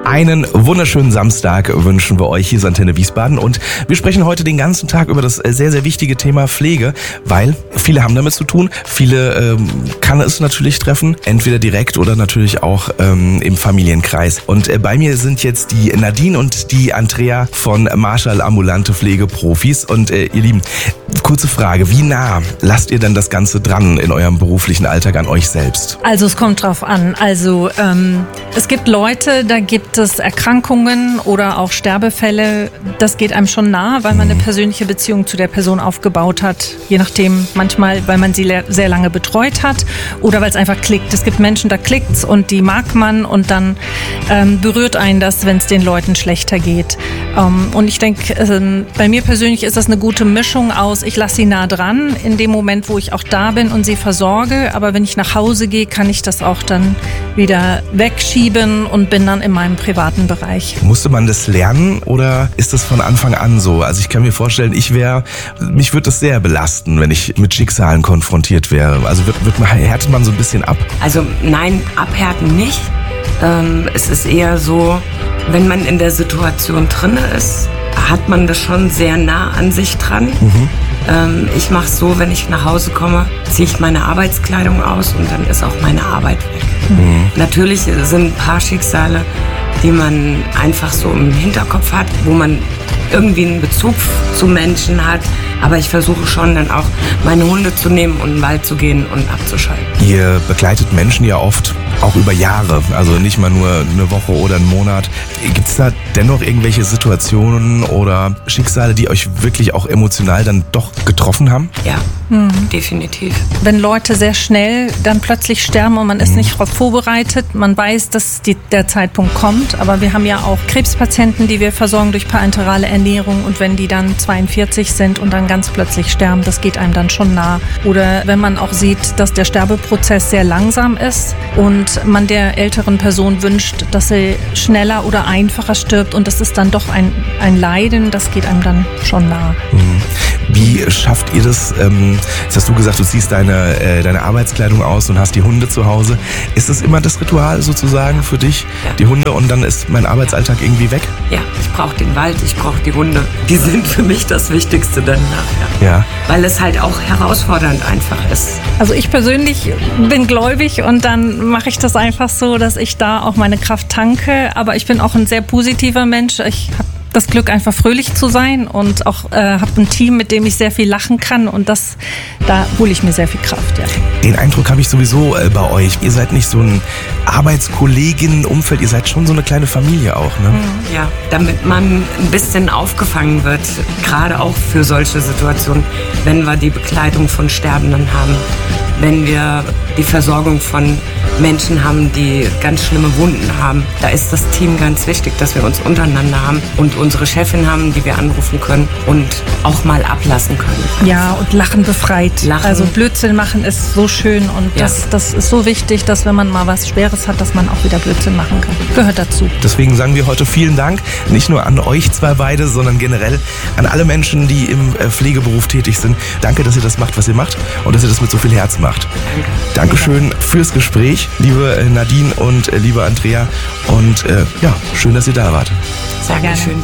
Einen wunderschönen Samstag wünschen wir euch. Hier ist Antenne Wiesbaden und wir sprechen heute den ganzen Tag über das sehr, sehr wichtige Thema Pflege, weil viele haben damit zu tun. Viele kann es natürlich treffen, entweder direkt oder natürlich auch im Familienkreis. Und bei mir sind jetzt die Nadine und die Andrea von Marschall Ambulante Pflegeprofis. Und ihr Lieben, kurze Frage, wie nah lasst ihr denn das Ganze dran in eurem beruflichen Alltag an euch selbst? Also es kommt drauf an. Also es gibt Leute, da gibt es Erkrankungen oder auch Sterbefälle. Das geht einem schon nah, weil man eine persönliche Beziehung zu der Person aufgebaut hat. Je nachdem, manchmal, weil man sie sehr lange betreut hat oder weil es einfach klickt. Es gibt Menschen, da klickt's und die mag man und dann berührt einen das, wenn es den Leuten schlechter geht. Und ich denke, bei mir persönlich ist das eine gute Mischung aus, ich lasse sie nah dran in dem Moment, wo ich auch da bin und sie versorge. Aber wenn ich nach Hause gehe, kann ich das auch dann wieder wegschieben und bin dann in meinem privaten Bereich. Musste man das lernen oder ist das von Anfang an so? Also ich kann mir vorstellen, mich würde das sehr belasten, wenn ich mit Schicksalen konfrontiert wäre. Also härtet man so ein bisschen ab? Also nein, abhärten nicht. Es ist eher so, wenn man in der Situation drin ist, hat man das schon sehr nah an sich dran. Ich mache es so, wenn ich nach Hause komme, ziehe ich meine Arbeitskleidung aus und dann ist auch meine Arbeit weg. Natürlich sind ein paar Schicksale, die man einfach so im Hinterkopf hat, wo man irgendwie einen Bezug zu Menschen hat. Aber ich versuche schon dann auch meine Hunde zu nehmen und in den Wald zu gehen und abzuschalten. Ihr begleitet Menschen ja oft auch über Jahre, also nicht mal nur eine Woche oder einen Monat. Gibt es da dennoch irgendwelche Situationen oder Schicksale, die euch wirklich auch emotional dann doch getroffen haben? Ja, definitiv. Wenn Leute sehr schnell dann plötzlich sterben und man ist nicht darauf vorbereitet, man weiß, dass der Zeitpunkt kommt, aber wir haben ja auch Krebspatienten, die wir versorgen durch parenterale Ernährung und wenn die dann 42 sind und dann ganz plötzlich sterben, das geht einem dann schon nah. Oder wenn man auch sieht, dass der Sterbeprozess sehr langsam ist und man der älteren Person wünscht, dass sie schneller oder einfacher stirbt und das ist dann doch ein Leiden, das geht einem dann schon nah. Wie schafft ihr das? Jetzt hast du gesagt, du ziehst deine Arbeitskleidung aus und hast die Hunde zu Hause. Ist das immer das Ritual sozusagen für dich? Ja. Die Hunde und dann ist mein Arbeitsalltag irgendwie weg? Ja, ich brauche den Wald, ich brauche die Hunde. Die sind für mich das Wichtigste dann nachher. Ja. Weil es halt auch herausfordernd einfach ist. Also ich persönlich bin gläubig und dann mache ich das einfach so, dass ich da auch meine Kraft tanke. Aber ich bin auch ein sehr positiver Mensch. Ich habe das Glück, einfach fröhlich zu sein und auch habe ein Team, mit dem ich sehr viel lachen kann und da hole ich mir sehr viel Kraft. Ja. Den Eindruck habe ich sowieso bei euch. Ihr seid nicht so ein Arbeitskolleginnen-Umfeld, ihr seid schon so eine kleine Familie auch, ne? Ja, damit man ein bisschen aufgefangen wird, gerade auch für solche Situationen, wenn wir die Begleitung von Sterbenden haben, wenn wir die Versorgung von Menschen haben, die ganz schlimme Wunden haben. Da ist das Team ganz wichtig, dass wir uns untereinander haben und unsere Chefin haben, die wir anrufen können und auch mal ablassen können. Ja, und Lachen befreit. Lachen. Also Blödsinn machen ist so schön und das ist so wichtig, dass wenn man mal was Schweres hat, dass man auch wieder Blödsinn machen kann. Gehört dazu. Deswegen sagen wir heute vielen Dank, nicht nur an euch zwei beide, sondern generell an alle Menschen, die im Pflegeberuf tätig sind. Danke, dass ihr das macht, was ihr macht und dass ihr das mit so viel Herz macht. Danke. Dankeschön fürs Gespräch, liebe Nadine und liebe Andrea. Und schön, dass ihr da wart. Dankeschön.